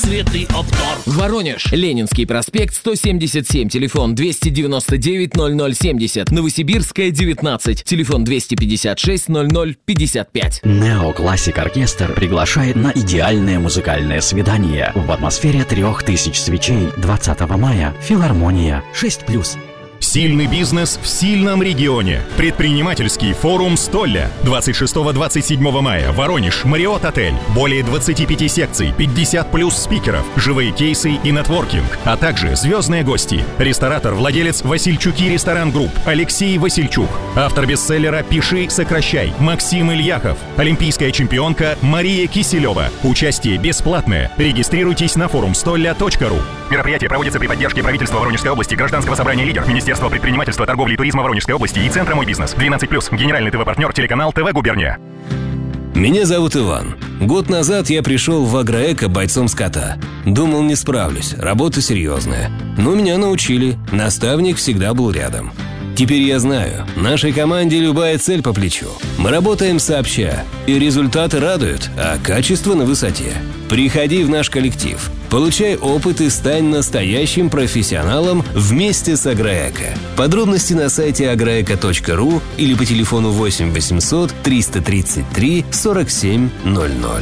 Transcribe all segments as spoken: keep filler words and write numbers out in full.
разноцветный обтор. Воронеж. Ленинский проспект, сто семьдесят семь, телефон двести девяносто девять ноль ноль семьдесят. Новосибирская, девятнадцать, телефон двести пятьдесят шесть ноль ноль пятьдесят пять. Нео Классик Оркестр приглашает на идеальное музыкальное свидание в атмосфере трех тысяч свечей двадцатого мая. Филармония шесть плюс. Сильный бизнес в сильном регионе. Предпринимательский форум «Столля». двадцать шестого — двадцать седьмого мая. Воронеж. Марриотт отель. Более двадцати пяти секций, пятьдесят плюс спикеров, живые кейсы и нетворкинг. А также звездные гости. Ресторатор, владелец Васильчуки Ресторан Групп Алексей Васильчук. Автор бестселлера «Пиши, сокращай» Максим Ильяхов. Олимпийская чемпионка Мария Киселева. Участие бесплатное. Регистрируйтесь на форум столля точка ру. Мероприятие проводится при поддержке правительства Воронежской области, Гражданского собрания «Лидер», Министерства предпринимательства, торговли и туризма Воронежской области и Центра «Мой бизнес». двенадцать плюс. Генеральный ТВ-партнер, телеканал ТВ Губерния. Меня зовут Иван. Год назад я пришел в Агроэко бойцом скота. Думал, не справлюсь, работа серьезная. Но меня научили, наставник всегда был рядом. Теперь я знаю, нашей команде любая цель по плечу. Мы работаем сообща, и результаты радуют, а качество на высоте. Приходи в наш коллектив, получай опыт и стань настоящим профессионалом вместе с Агроэко. Подробности на сайте агроэко точка ру или по телефону восемь восемьсот триста тридцать три сорок семь ноль ноль.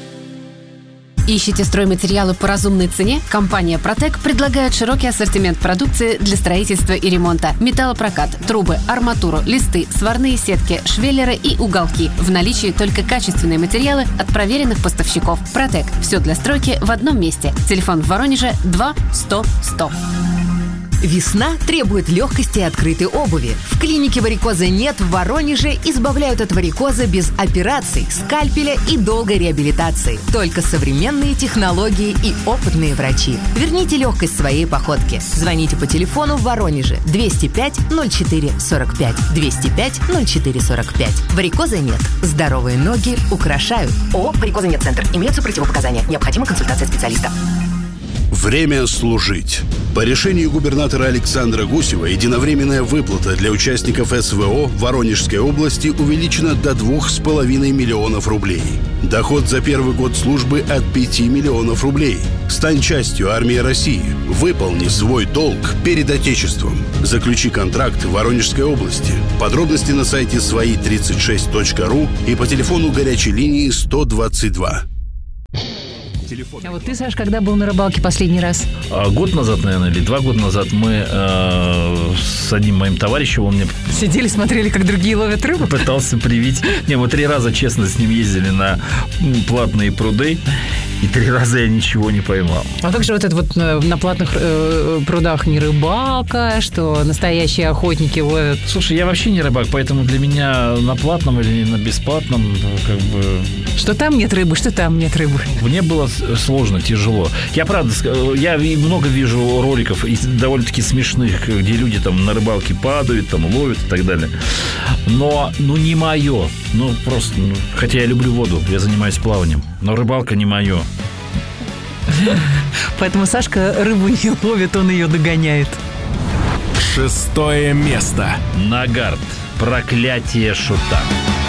Ищете стройматериалы по разумной цене? Компания «Протек» предлагает широкий ассортимент продукции для строительства и ремонта. Металлопрокат, трубы, арматуру, листы, сварные сетки, швеллеры и уголки. В наличии только качественные материалы от проверенных поставщиков. «Протек» – все для стройки в одном месте. Телефон в Воронеже два сто сто. Весна требует легкости и открытой обуви. В клинике варикоза «Нет» в Воронеже избавляют от варикоза без операций, скальпеля и долгой реабилитации. Только современные технологии и опытные врачи. Верните легкость своей походке. Звоните по телефону в Воронеже двести пять ноль четыре сорок пять. двести пять ноль четыре сорок пять. Варикоза «Нет». Здоровые ноги украшают. ООО «Варикоза Нет Центр». Имеются противопоказания. Необходима консультация специалиста. Время служить. По решению губернатора Александра Гусева единовременная выплата для участников СВО в Воронежской области увеличена до двух с половиной миллионов рублей. Доход за первый год службы от пяти миллионов рублей. Стань частью армии России. Выполни свой долг перед Отечеством. Заключи контракт в Воронежской области. Подробности на сайте свои тридцать шесть точка ру и по телефону горячей линии сто двадцать два. А вот ты, Саш, когда был на рыбалке последний раз? А, год назад, наверное, или два года назад мы э, с одним моим товарищем, он мне... Сидели, смотрели, как другие ловят рыбу? Пытался привить. Не, мы три раза, честно, с ним ездили на платные пруды, и три раза я ничего не поймал. А как же вот это вот на, на платных э, прудах не рыбалка, что настоящие охотники ловят? Слушай, я вообще не рыбак, поэтому для меня на платном или на бесплатном, как бы... Что там нет рыбы, что там нет рыбы. Мне было сложно, тяжело. Я, правда, я много вижу роликов, довольно-таки смешных, где люди там на рыбалке падают, там ловят и так далее. Но, ну, не мое. Ну, просто, ну, хотя я люблю воду, я занимаюсь плаванием, но рыбалка не мое. Поэтому Сашка рыбу не ловит, он ее догоняет. Шестое место. Нагарт. Проклятие шута.